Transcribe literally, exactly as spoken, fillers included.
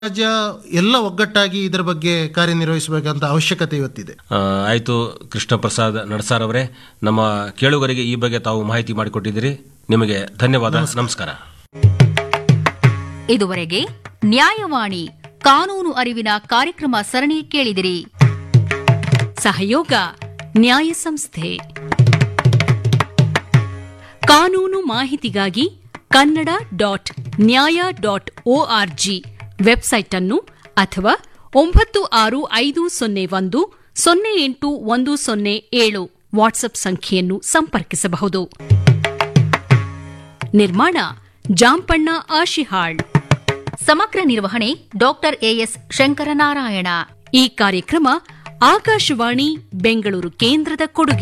ರಾಜ್ಯ ಎಲ್ಲ ಒಗ್ಗಟ್ಟಾಗಿ ಇದರ ಬಗ್ಗೆ ಕಾರ್ಯನಿರ್ವಹಿಸಬೇಕಂತ ಅವಶ್ಯಕತೆ ಇವತ್ತಿದೆ. ಆ, ಆಯ್ತು ಕೃಷ್ಣ ಪ್ರಸಾದ್ ನಡಸಾರ್ ಅವರೇ, ನಮ್ಮ ಕೇಳುಗರಿಗೆ ಈ ಬಗ್ಗೆ ತಾವು ಮಾಹಿತಿ ಮಾಡಿಕೊಟ್ಟಿದ್ದೀರಿ. ನಿಮಗೆ ಧನ್ಯವಾದ. ನಮಸ್ಕಾರ. ಇದುವರೆಗೆ ನ್ಯಾಯವಾಣಿ ಕಾನೂನು ಅರಿವಿನ ಕಾರ್ಯಕ್ರಮ ಸರಣಿ ಕೇಳಿದಿರಿ. ಸಹಯೋಗ ನ್ಯಾಯ ಸಂಸ್ಥೆ. ಕಾನೂನು ಮಾಹಿತಿಗಾಗಿ ಕನ್ನಡ ಡಾಟ್ ನ್ಯಾಯ ಡಾಟ್ ಒಆರ್ಜಿ ವೆಬ್ಸೈಟ್ ಅನ್ನು ಅಥವಾ ಒಂಬತ್ತು ಆರು ಐದು ಸೊನ್ನೆ ಒಂದು ಸೊನ್ನೆ ಎಂಟು ಒಂದು ಸೊನ್ನೆ ಏಳು ವಾಟ್ಸ್ಆಪ್ ಸಂಖ್ಯೆಯನ್ನು ಸಂಪರ್ಕಿಸಬಹುದು. ನಿರ್ಮಾಣ ಜಾಂಪಣ್ಣ ಆಶಿಹಾಳ್. ಸಮಗ್ರ ನಿರ್ವಹಣೆ ಡಾಕ್ಟರ್ ಎಎಸ್ ಶಂಕರನಾರಾಯಣ. ಈ ಕಾರ್ಯಕ್ರಮ ಆಕಾಶವಾಣಿ ಬೆಂಗಳೂರು ಕೇಂದ್ರದ ಕೊಡುಗೆ.